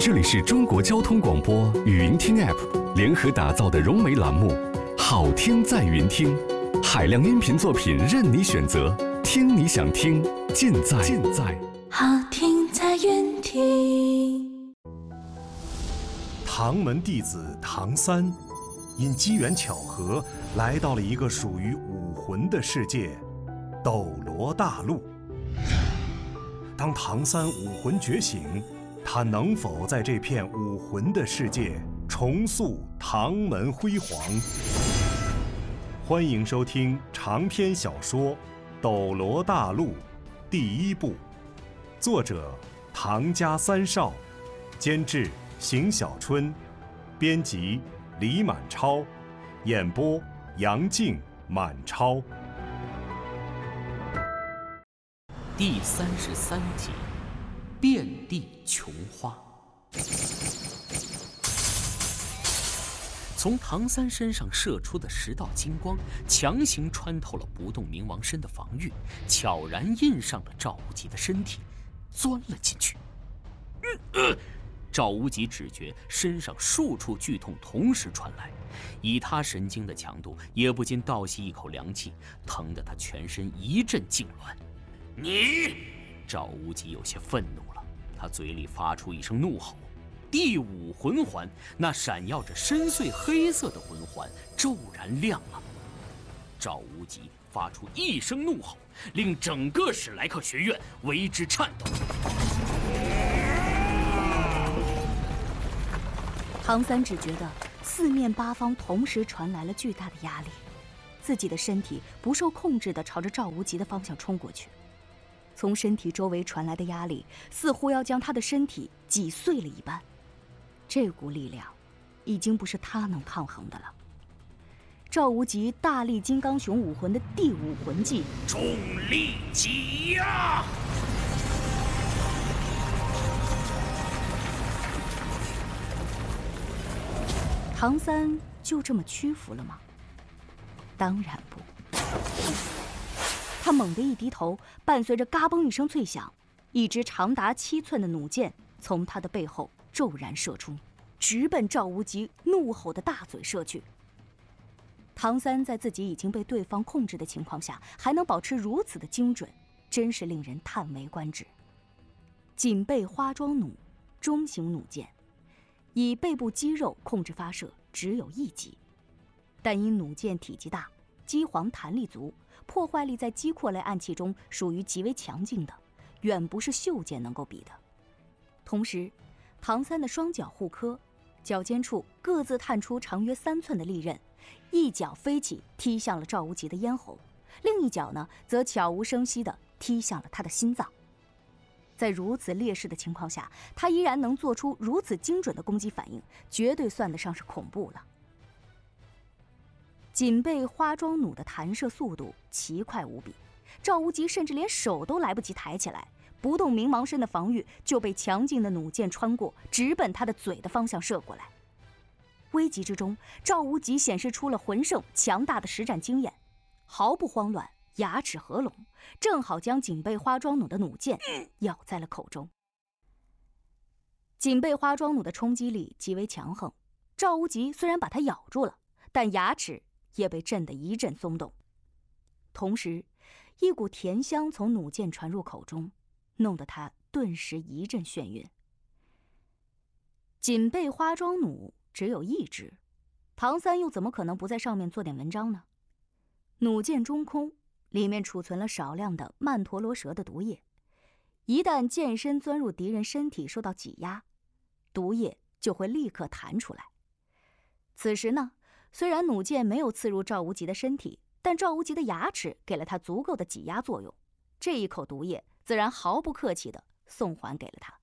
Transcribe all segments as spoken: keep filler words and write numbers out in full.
这里是中国交通广播语音听 App 联合打造的融媒栏目，好听在云听，海量音频作品任你选择，听你想听，尽在尽在好听在云听。 唐门弟子唐三，因机缘巧合来到了一个属于武魂的世界——斗罗大陆。当唐三武魂觉醒，他能否在这片武魂的世界重塑唐门辉煌？欢迎收听长篇小说《斗罗大陆》第一部，作者唐家三少，监制邢小春，编辑李满超，演播杨静、满超。 第三十三集，遍地琼花。从唐三身上射出的十道金光，强行穿透了不动明王身的防御，悄然印上了赵无极的身体，钻了进去。呃呃、赵无极只觉身上数处剧痛同时传来，以他神经的强度，也不禁倒吸一口凉气，疼得他全身一阵痉挛。你！赵无极有些愤怒了，他嘴里发出一声怒吼。第五魂环，那闪耀着深邃黑色的魂环骤然亮了。赵无极发出一声怒吼，令整个史莱克学院为之颤抖。 唐三只觉得四面八方同时传来了巨大的压力，自己的身体不受控制地朝着赵无极的方向冲过去。从身体周围传来的压力似乎要将他的身体挤碎了一般，这股力量已经不是他能抗衡的了。赵无极大力金刚熊武魂的第五魂技重力挤压， 唐三就这么屈服了吗？当然不。他猛地一低头，伴随着嘎嘣一声脆响，一支长达七寸的弩箭从他的背后骤然射出，直奔赵无极怒吼的大嘴射去。唐三在自己已经被对方控制的情况下，还能保持如此的精准，真是令人叹为观止。锦背花桩弩，中型弩箭，以背部肌肉控制发射，只有一击，但因弩箭体积大，机簧弹力足，破坏力在机括类暗器中属于极为强劲的，远不是袖箭能够比的。同时，唐三的双脚护科，脚尖处各自探出长约三寸的利刃，一脚飞起踢向了赵无极的咽喉，另一脚呢，则悄无声息地踢向了他的心脏。在如此劣势的情况下，他依然能做出如此精准的攻击反应，绝对算得上是恐怖了。锦背花桩弩的弹射速度奇快无比，赵无极甚至连手都来不及抬起来，不动明王身的防御就被强劲的弩箭穿过，直奔他的嘴的方向射过来。危急之中，赵无极显示出了魂圣强大的实战经验，毫不慌乱，牙齿合拢，正好将锦背花桩弩的弩箭咬在了口中。锦背花桩弩的冲击力极为强横，赵无极虽然把它咬住了，但牙齿也被震得一阵松动。同时，一股甜香从弩箭传入口中，弄得他顿时一阵眩晕。锦背花桩弩只有一支，唐三又怎么可能不在上面做点文章呢？弩箭中空，里面储存了少量的曼陀罗蛇的毒液，一旦箭身钻入敌人身体受到挤压，毒液就会立刻弹出来。此时呢，虽然弩箭没有刺入赵无极的身体，但赵无极的牙齿给了他足够的挤压作用，这一口毒液自然毫不客气地送还给了他。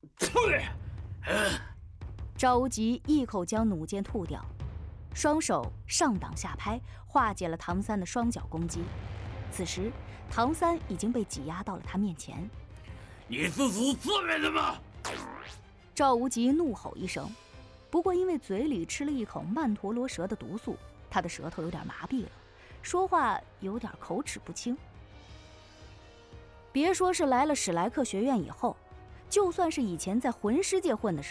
赵无极一口将弩箭吐掉，双手上挡下拍，化解了唐三的双脚攻击。此时唐三已经被挤压到了他面前。 你是死刺猬的吗？ 赵无极怒吼一声，不过因为嘴里吃了一口曼陀罗蛇的毒素，他的舌头有点麻痹了，说话有点口齿不清。别说是来了史莱克学院以后，就算是以前在魂师界混的时候，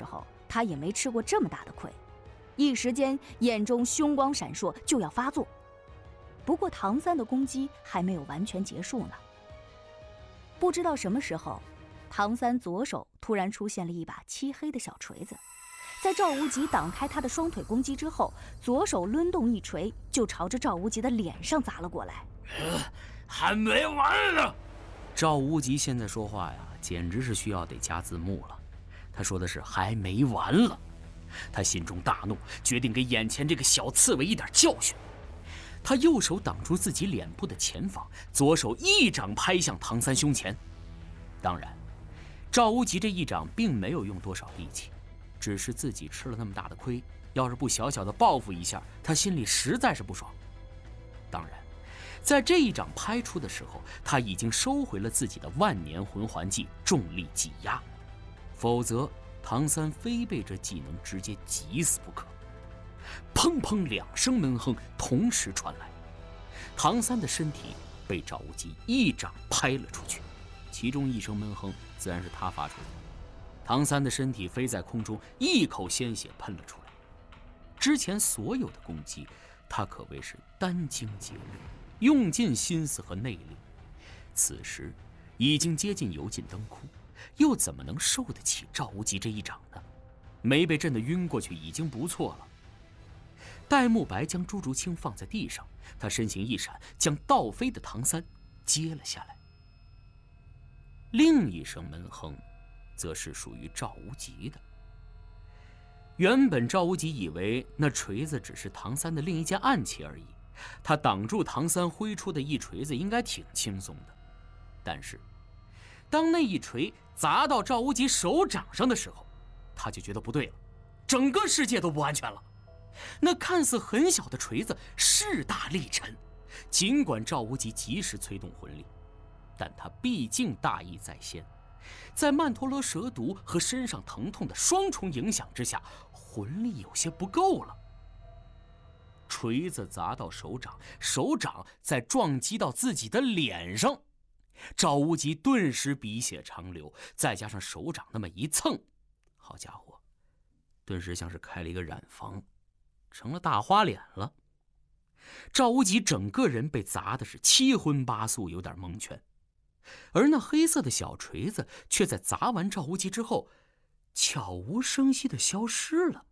他也没吃过这么大的亏，一时间眼中凶光闪烁，就要发作。不过唐三的攻击还没有完全结束呢。不知道什么时候，唐三左手突然出现了一把漆黑的小锤子，在赵无极挡开他的双腿攻击之后，左手抡动一锤，就朝着赵无极的脸上砸了过来。 呃、还没完呢！赵无极现在说话呀，简直是需要得加字幕了。他说的是还没完了。他心中大怒，决定给眼前这个小刺猬一点教训。他右手挡住自己脸部的前方，左手一掌拍向唐三胸前。当然，赵无极这一掌并没有用多少力气，只是自己吃了那么大的亏，要是不小小的报复一下，他心里实在是不爽。当然，在这一掌拍出的时候，他已经收回了自己的万年魂环技重力挤压，否则唐三非被这技能直接挤死不可。砰砰两声闷哼同时传来，唐三的身体被赵无极一掌拍了出去，其中一声闷哼自然是他发出的。唐三的身体飞在空中，一口鲜血喷了出来。之前所有的攻击，他可谓是殚精竭虑，用尽心思和内力。此时已经接近油尽灯枯，又怎么能受得起赵无极这一掌呢？没被震得晕过去已经不错了。戴沐白将朱竹清放在地上，他身形一闪，将倒飞的唐三接了下来。另一声闷哼，则是属于赵无极的。原本赵无极以为那锤子只是唐三的另一件暗器而已，他挡住唐三挥出的一锤子应该挺轻松的。但是，当那一锤砸到赵无极手掌上的时候，他就觉得不对了，整个世界都不安全了。那看似很小的锤子势大力沉，尽管赵无极及时催动魂力，但他毕竟大义在先，在曼陀罗蛇毒和身上疼痛的双重影响之下，魂力有些不够了。锤子砸到手掌，手掌再撞击到自己的脸上，赵无极顿时鼻血长流，再加上手掌那么一蹭，好家伙，顿时像是开了一个染房，成了大花脸了。赵无极整个人被砸的是七荤八素，有点蒙圈。而那黑色的小锤子却在砸完赵无极之后，悄无声息地消失了。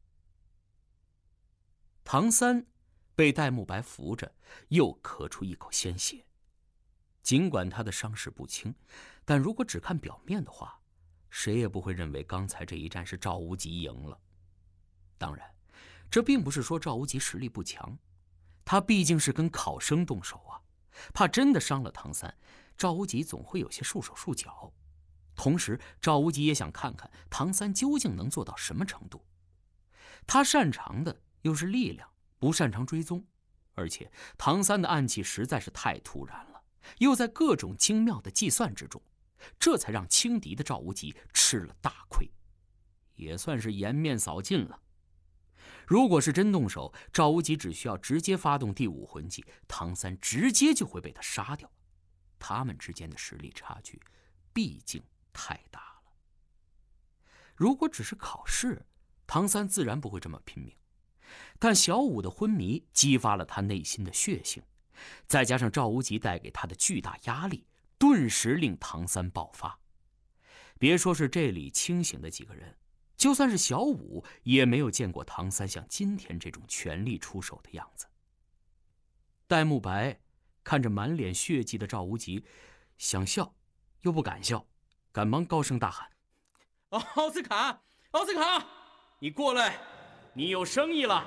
唐三被戴沐白扶着，又咳出一口鲜血。尽管他的伤势不轻，但如果只看表面的话，谁也不会认为刚才这一战是赵无极赢了。当然，这并不是说赵无极实力不强，他毕竟是跟考生动手啊，怕真的伤了唐三，赵无极总会有些束手束脚。同时，赵无极也想看看唐三究竟能做到什么程度。他擅长的又是力量，不擅长追踪，而且唐三的暗器实在是太突然了，又在各种精妙的计算之中，这才让轻敌的赵无极吃了大亏，也算是颜面扫尽了。如果是真动手，赵无极只需要直接发动第五魂技，唐三直接就会被他杀掉。他们之间的实力差距毕竟太大了。如果只是考试，唐三自然不会这么拼命，但小五的昏迷激发了他内心的血性，再加上赵无极带给他的巨大压力，顿时令唐三爆发。别说是这里清醒的几个人，就算是小五也没有见过唐三像今天这种全力出手的样子。戴沐白看着满脸血迹的赵无极，想笑又不敢笑，赶忙高声大喊：奥斯卡，奥斯卡，你过来，你有生意了。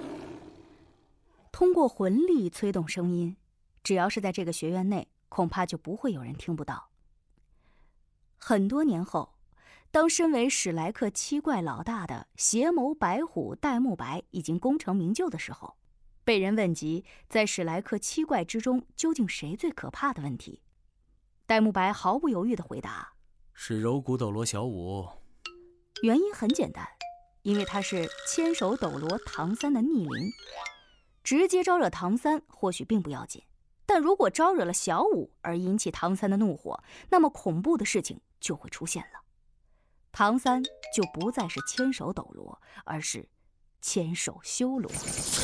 通过魂力催动声音，只要是在这个学院内，恐怕就不会有人听不到。很多年后，当身为史莱克七怪老大的邪眸白虎戴沐白已经功成名就的时候，被人问及在史莱克七怪之中究竟谁最可怕的问题，戴沐白毫不犹豫地回答： 是柔骨斗罗小五。 原因很简单，因为他是千手斗罗唐三的逆鳞。直接招惹唐三或许并不要紧，但如果招惹了小五而引起唐三的怒火，那么恐怖的事情就会出现了。 唐三就不再是千手斗罗，而是千手修罗。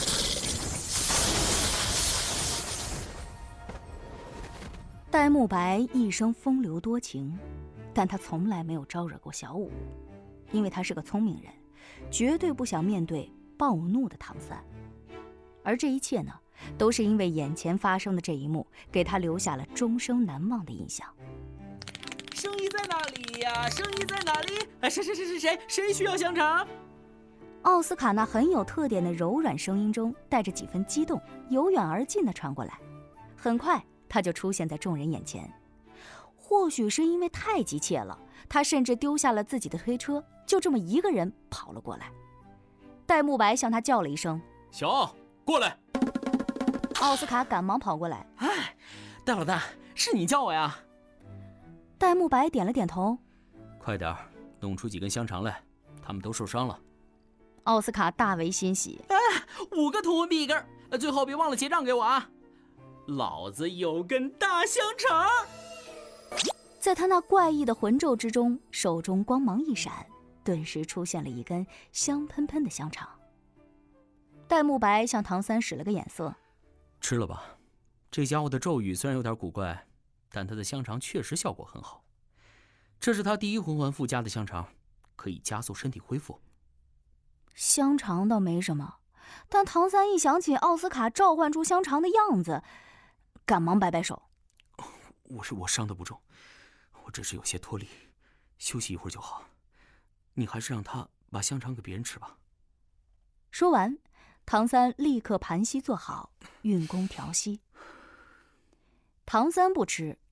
戴沐白一生风流多情，但他从来没有招惹过小五，因为他是个聪明人，绝对不想面对暴怒的唐三。而这一切呢，都是因为眼前发生的这一幕，给他留下了终生难忘的印象。 生意在哪里呀？生意在哪里？哎，谁谁谁谁谁谁需要香肠？ 奥斯卡那很有特点的柔软声音中带着几分激动，由远而近地传过来。很快他就出现在众人眼前。或许是因为太急切了，他甚至丢下了自己的推车，就这么一个人跑了过来。戴沐白向他叫了一声：“ 小奥，过来！” 奥斯卡赶忙跑过来：“ 哎，戴老大，是你叫我呀？” 戴沐白点了点头：“ 快点弄出几根香肠来，他们都受伤了。” 奥斯卡大为欣喜：“ 哎，五个图文币一根，最后别忘了结账给我啊！老子有根大香肠！” 在他那怪异的魂咒之中，手中光芒一闪，顿时出现了一根香喷喷的香肠。戴沐白向唐三使了个眼色：“ 吃了吧，这家伙的咒语虽然有点古怪，但他的香肠确实效果很好。这是他第一魂环附加的香肠，可以加速身体恢复。” 香肠倒没什么，但唐三一想起奥斯卡召唤出香肠的样子，赶忙摆摆手：“ 我是我伤得不重，我只是有些脱力，休息一会儿就好。你还是让他把香肠给别人吃吧。” 说完，唐三立刻盘膝坐好，运功调息。唐三不吃，